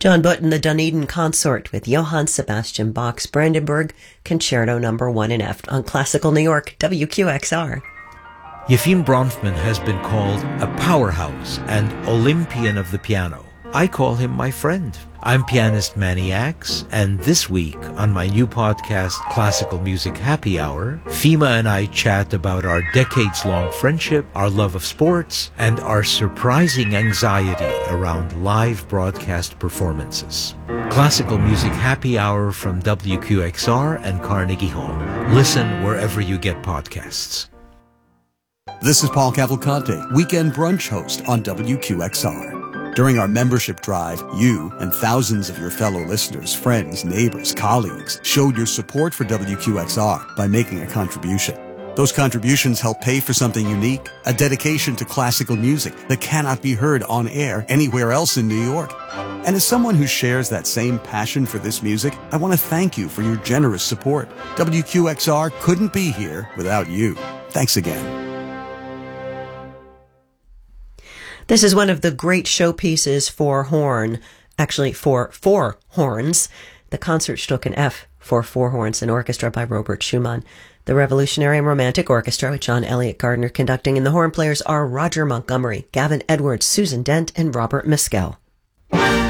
John Butt and the Dunedin Consort with Johann Sebastian Bach's Brandenburg Concerto No. 1 in F on Classical New York, WQXR. Yefim Bronfman has been called a powerhouse and Olympian of the piano. I call him my friend. I'm pianist Manny Axe, and this week on my new podcast, Classical Music Happy Hour, Fima and I chat about our decades-long friendship, our love of sports, and our surprising anxiety around live broadcast performances. Classical Music Happy Hour from WQXR and Carnegie Hall. Listen wherever you get podcasts. This is Paul Cavalcante, weekend brunch host on WQXR. During our membership drive, you and thousands of your fellow listeners, friends, neighbors, colleagues showed your support for WQXR by making a contribution. Those contributions help pay for something unique, a dedication to classical music that cannot be heard on air anywhere else in New York. And as someone who shares that same passion for this music, I want to thank you for your generous support. WQXR couldn't be here without you. Thanks again. This is one of the great showpieces for horn, actually for four horns, the Concertstück in F for four horns, an orchestra by Robert Schumann. The Revolutionary and Romantic Orchestra with John Elliott Gardner conducting, and the horn players are Roger Montgomery, Gavin Edwards, Susan Dent, and Robert Miskell.